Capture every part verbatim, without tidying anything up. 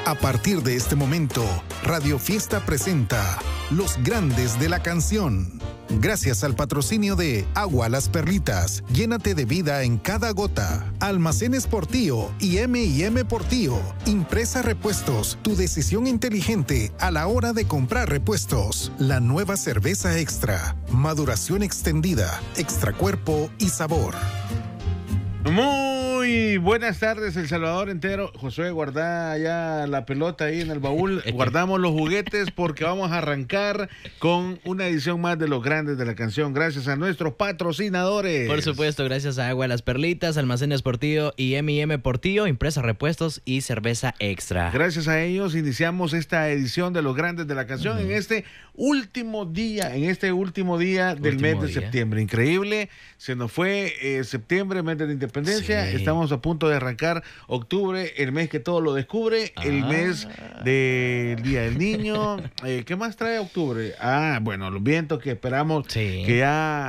A partir de este momento, Radio Fiesta presenta Los Grandes de la Canción. Gracias al patrocinio de Agua Las Perlitas, llénate de vida en cada gota. Almacenes Portillo y eme y eme Portillo. Impresa Repuestos, tu decisión inteligente a la hora de comprar repuestos. La nueva cerveza extra, maduración extendida, extra cuerpo y sabor. Muy buenas tardes, El Salvador entero. Josué, guarda ya la pelota ahí en el baúl. Guardamos los juguetes porque vamos a arrancar con una edición más de Los Grandes de la Canción. Gracias a nuestros patrocinadores. Por supuesto, gracias a Agua Las Perlitas, Almacenes Portillo y eme y eme Portillo, Impresa Repuestos y Cerveza Extra. Gracias a ellos iniciamos esta edición de Los Grandes de la Canción uh-huh. en este último día, en este último día del último mes de día. septiembre. Increíble, se nos fue eh, septiembre, mes de la independencia. Sí. Estamos a punto de arrancar octubre, el mes que todo lo descubre, ah. el mes del Día del Niño. Eh, ¿Qué más trae octubre? Ah, bueno, los vientos que esperamos sí. que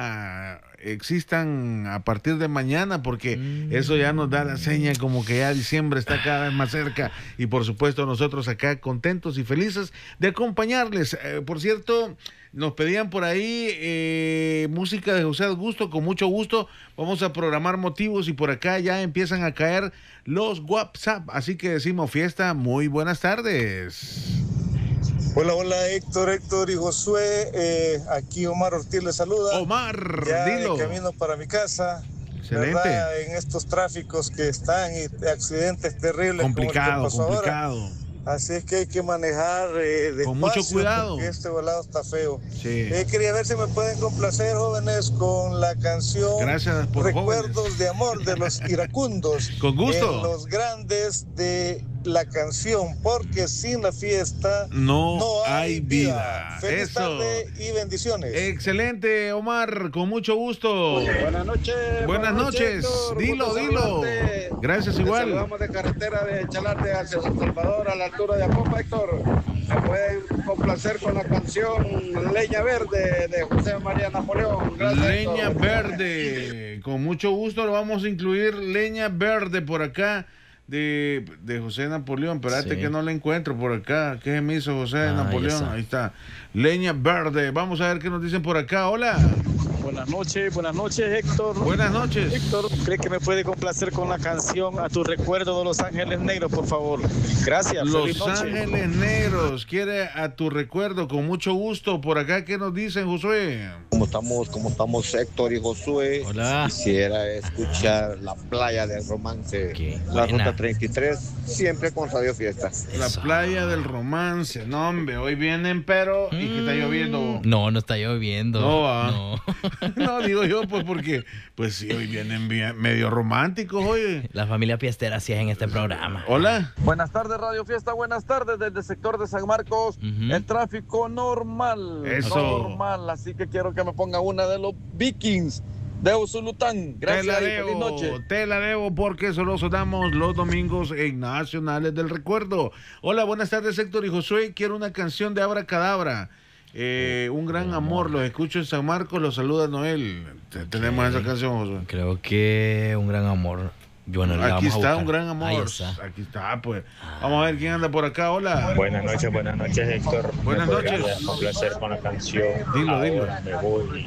ya existan a partir de mañana, porque mm. eso ya nos da la seña como que ya diciembre está cada vez más cerca, y por supuesto nosotros acá contentos y felices de acompañarles. Eh, por cierto, nos pedían por ahí eh, música de José Augusto, con mucho gusto vamos a programar motivos, y por acá ya empiezan a caer los WhatsApp, así que decimos fiesta, muy buenas tardes. Hola, hola Héctor, Héctor y Josué, eh, aquí Omar Ortiz les saluda. Omar, ya dilo. En camino para mi casa. Excelente. ¿Verdad? En estos tráficos que están y accidentes terribles. Complicado, como el que pasó complicado. Ahora. Así es que hay que manejar eh, despacio, con mucho cuidado, porque este volado está feo. Sí. Eh, quería ver si me pueden complacer, jóvenes, con la canción Gracias por Recuerdos jóvenes. de Amor de los Iracundos. Con gusto. En Los Grandes de la Canción, porque sin la fiesta no, no hay, hay vida. vida. Feliz Eso. tarde y bendiciones. Excelente, Omar, con mucho gusto. Buenas noches. Buenas, buenas noches. Héctor, dilo, dilo. Gracias, Te igual. Saludamos de carretera de Chalarte hacia San Salvador, a la altura de Apopa, Héctor. Me pueden complacer con la canción Leña Verde de José María Napoleón. Gracias, Leña Héctor. Verde. Con mucho gusto lo vamos a incluir. Leña Verde por acá. De, de José Napoleón, espérate sí. que no la encuentro por acá. ¿Qué me hizo José ah, Napoleón? Ahí está. Leña Verde. Vamos a ver qué nos dicen por acá. Hola. Buenas noches, buenas noches, Héctor. Buenas noches. Héctor, ¿cree que me puede complacer con la canción A tu recuerdo de Los Ángeles Negros, por favor? Gracias. Los Ángeles Negros. Quiere A tu recuerdo, con mucho gusto. Por acá, ¿qué nos dicen, Josué? ¿Cómo estamos, cómo estamos, Héctor y Josué? Hola. Quisiera escuchar La Playa del Romance. Qué la buena. Ruta treinta y tres, siempre con Radio Fiesta. La Playa del Romance. No, hombre, hoy vienen, pero... Mm. ¿Y que está lloviendo? No, no está lloviendo. No, va. No. No, digo yo, pues porque, pues sí, hoy vienen bien, medio románticos, oye. La familia fiestera sí es en este programa. Hola. Buenas tardes, Radio Fiesta, buenas tardes desde el sector de San Marcos. Uh-huh. El tráfico normal. Eso. Normal, así que quiero que me ponga una de los Vikings de Usulután. Gracias, te la y debo, feliz noche. Te la debo porque solo sonamos los domingos en Nacionales del Recuerdo. Hola, buenas tardes, Héctor y Josué. Quiero una canción de Abracadabra. Eh, un gran amor, los escucho en San Marcos, los saluda Noel. Tenemos esa canción, Josué. Creo que un gran amor. Bueno, aquí está, a un gran amor. Está. Aquí está, pues. Vamos a ver quién anda por acá. Hola. Buenas noches, buenas noches, Héctor. Buenas noches. Un placer con la canción. Dilo, Ahora dilo. Me voy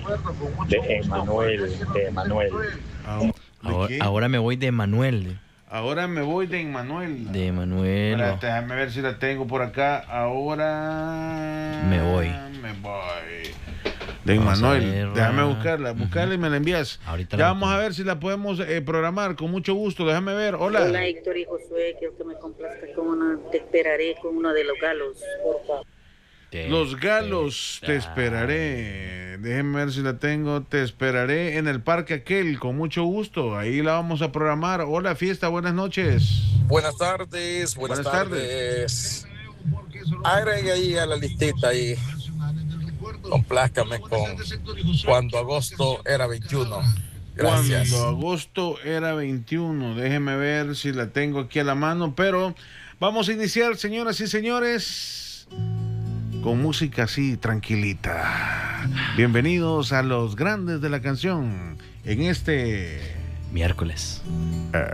de Emanuel, de Emanuel. Ahora, ahora me voy de Emanuel. Ahora me voy de Emanuel. De Emanuel. Espérate, déjame ver si la tengo por acá. Ahora me voy. Me voy. De Emanuel. Déjame buscarla. Buscarla uh-huh. y me la envías. Ahorita ya vamos a ver si la podemos eh, programar. Con mucho gusto. Déjame ver. Hola. Hola, Héctor y Josué. Quiero que me complazca con una. Te esperaré con uno de los galos, por favor. Te, los galos, te, te esperaré. Déjenme ver si la tengo. Te esperaré en el parque aquel, con mucho gusto. Ahí la vamos a programar. Hola, fiesta, buenas noches. Buenas tardes, buenas, buenas tardes. tardes. Agregue ahí a la listita ahí. Complázcame con Cuando Agosto era veintiuno. Gracias. Cuando Agosto era veintiuno. Déjenme ver si la tengo aquí a la mano. Pero vamos a iniciar, señoras y señores, con música así tranquilita. Bienvenidos a Los Grandes de la Canción en este miércoles. Uh,